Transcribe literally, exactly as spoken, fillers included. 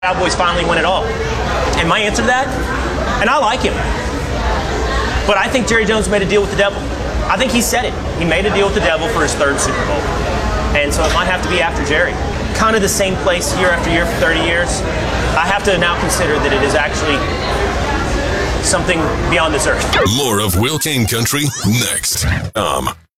Cowboys finally win it all? And my answer to that, and I like him, but I think Jerry Jones made a deal with the devil. I think he said it. He made a deal with the devil for his third Super Bowl. And so it might have to be after Jerry. Kind of the same place year after year for thirty years. I have to now consider that it is actually something beyond this earth. More of Will Cain Country next. Um.